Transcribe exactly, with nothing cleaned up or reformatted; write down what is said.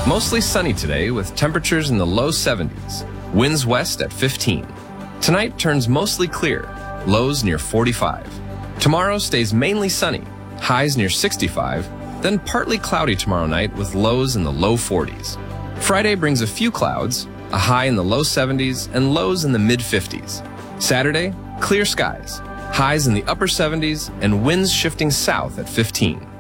Mostly sunny today with temperatures in the low seventies. Winds west at fifteen. Tonight turns mostly clear. Lows near forty-five. Tomorrow stays mainly sunny. Highs near sixty-five. Then partly cloudy tomorrow night with lows in the low forties. Friday brings a few clouds, a high in the low seventies and lows in the mid fifties. Saturday, clear skies. Highs in the upper seventies and winds shifting south at fifteen.